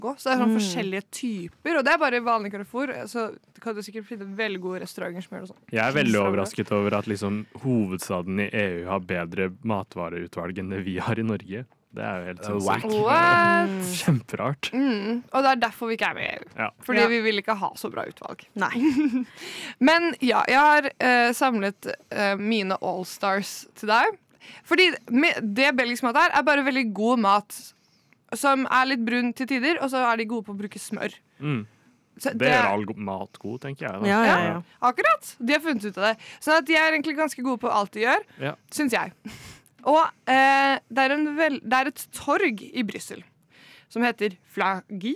Så det sånn forskjellige typer, og det bare vanlig Carrefour. Så kan du sikkert finne veldig gode restauranter som gjør det sånn. Jeg veldig overrasket over at liksom, hovedstaden i EU har bedre matvareutvalg enn det vi har i Norge. Det jo helt sånn kjemperart. Og det derfor vi ikke med i EU. Ja. Fordi vi vil ikke ha så bra utvalg. Nei. Men ja, jeg har samlet mine All-Stars til deg. Fordi det belgisk mat er bare veldig god mat som litt brun til tider, og så de gode på å bruke smør. Så det gjør all mat god, tenker jeg. Da. Ja. Akkurat. De har funnet ut av det. Så at de egentlig ganske gode på alt de gjør, synes jeg. Og det et torg i Brussel som heter Flagey,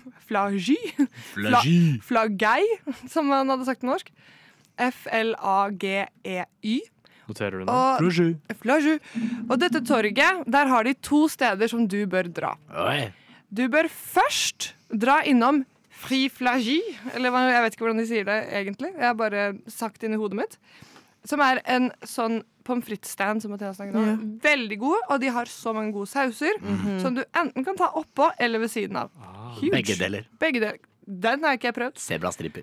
som man hadde sagt på norsk. Flagey. Noterer du det? Flagey. Og dette torget, der har de 2 steder som du bør dra. Du bør først dra innom Friflagey, eller jeg vet ikke hvordan de sier det egentlig. Jeg har bare sagt det inn i hodet mitt. Som en sånn pommes frites-stand som Mathias snakker om. Veldig god, og de har så mange gode sauser som du enten kan ta oppå eller ved siden av. Begge deler. Den har ikke jeg prøvd. Zebra-striper.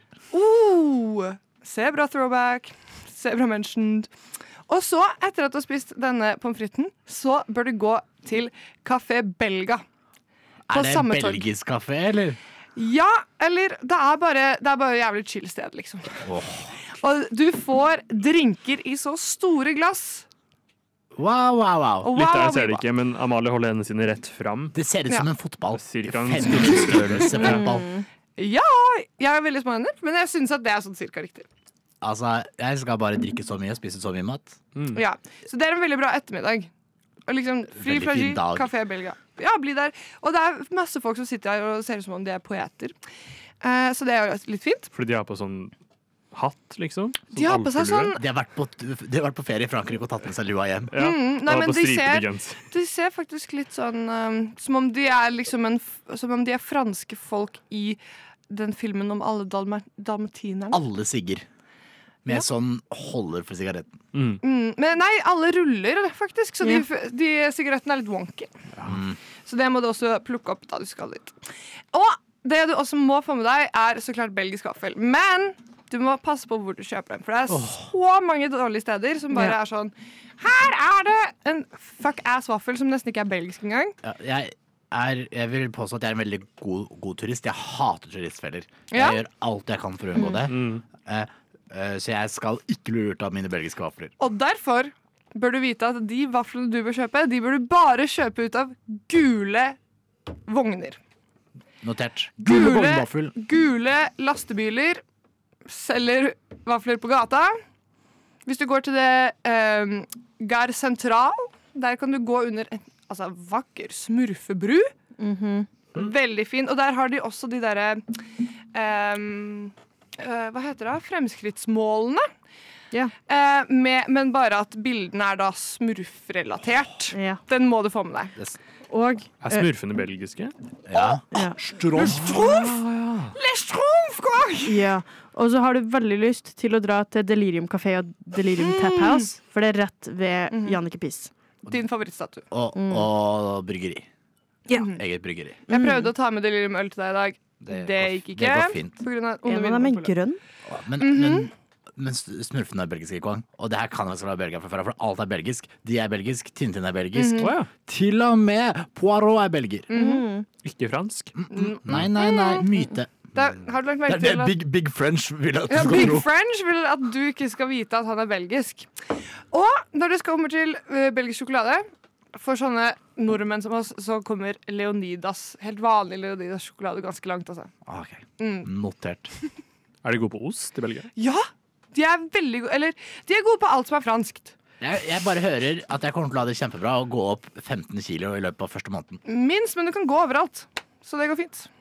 Zebra throwback. Zebra mentioned. Og så, etter at du har spist denne pommes fritesen, så bør du gå til Café Belga. Det en belgisk kafé, eller? Ja, eller det bare jævlig chill sted, liksom. Og du får drinker i så store glass. Wow. Lytteren ser det ikke, men Amalie holder hendene sine rett fram. Det ser ut som en fotball. Cirka en størrelse fotball. Ja, jeg har veldig små hender, men jeg synes at det sånn cirka riktig. Altså, jeg skal bare drikke så mye og spise så mye mat. Ja, så det en veldig bra ettermiddag. Og liksom, Friflagey, Café Belga. Ja, bli der. Og det masse folk som sitter her og ser ut som om de poeter. Så det litt fint. Fordi de har på sånn hatt, liksom? De har på seg sånn... De har vært på ferie i Frankrike og tatt med seg lua hjem. Ja, nei, men de ser faktisk litt sånn som om de liksom som om de franske folk i den filmen om alle dalmatinerne. Alle sigger. Med sånn holder for sigaretten. Men nei, alle ruller faktisk, så de sigarettene litt wonky. Så det må du også plukke opp da du skal dit. Og det du også må få med deg så klart belgisk vaffel. Men du må passe på hvor du kjøper dem, for det så mange dårlige steder som bare sånn, her det en fuck-ass vaffel som nesten ikke belgisk engang. Ja, jeg vil påstå at jeg en veldig god turist. Jeg hater turistfeller. Jeg gjør alt jeg kan for å unngå det. Så jeg skal ikke bli lurt av mine belgiske vafler. Og derfor bør du vite at de vaflene du bør kjøpe, de bør du bare kjøpe ut av gule vogner. Notert. Gule lastebiler selger vafler på gata. Hvis du går til det Gare Central, der kan du gå under en vakker smurfebru. Veldig fin. Og der har de også de derre hva heter det? Fremskrittsmålene. Men bare at bildene da smurfrelatert. Den må du få med deg. Og smurfene belgiske? Ja. Les Schtroumpf! Ja. Og så har du veldig lyst til å dra til Delirium Café og Delirium Tap House, for det rett ved Jannicke Piss. Din favorittstatue. Og bryggeri. Eget bryggeri. Jeg prøvde å ta med Delirium øl til deg i dag. Det gikk ikke. Det går fint. På grunn av en av dem grønn. Men smurfene belgiske, Kong. Og det her kan jeg være belgier for alt belgisk. De belgisk, Tintin belgisk. Til og med Poirot belgier. Ikke fransk? Nei, myte. Har du lagt merke til at Big French vil at Big French vil at du ikke skal vite at han belgisk. Og når det kommer til belgisk sjokolade, for sånne nordmenn som oss, så kommer Leonidas, helt vanlig Leonidas sjokolade, ganske langt, altså. Notert. De gode på ost i Belgia? Ja, de veldig gode, eller de gode på alt som franskt. Jeg bare hører at jeg kommer til å ha det kjempebra og gå opp 15 kilo i løpet av første måneden. Minst, men du kan gå overalt, så det går fint.